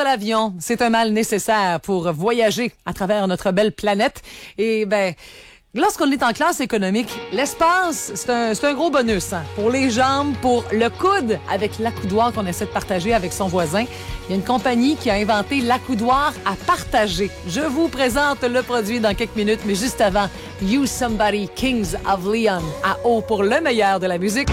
Prendre l'avion, c'est un mal nécessaire pour voyager à travers notre belle planète. Et lorsqu'on est en classe économique, l'espace, c'est un gros bonus. Hein. Pour les jambes, pour le coude, avec l'accoudoir qu'on essaie de partager avec son voisin. Il y a une compagnie qui a inventé l'accoudoir à partager. Je vous présente le produit dans quelques minutes, mais juste avant, You Somebody, Kings of Leon, à haut pour le meilleur de la musique.